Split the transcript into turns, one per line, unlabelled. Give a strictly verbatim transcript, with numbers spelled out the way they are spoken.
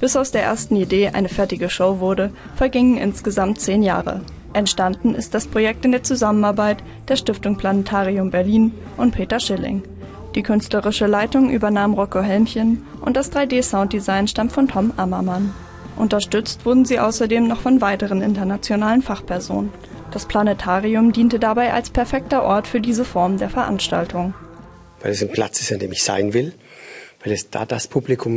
Bis aus der ersten Idee eine fertige Show wurde, vergingen insgesamt zehn Jahre. Entstanden ist das Projekt in der Zusammenarbeit der Stiftung Planetarium Berlin und Peter Schilling. Die künstlerische Leitung übernahm Rocco Helmchen und das drei D-Sounddesign stammt von Tom Ammermann. Unterstützt wurden sie außerdem noch von weiteren internationalen Fachpersonen. Das Planetarium diente dabei als perfekter Ort für diese Form der Veranstaltung.
Weil es ein Platz ist, an dem ich sein will, weil es da das Publikum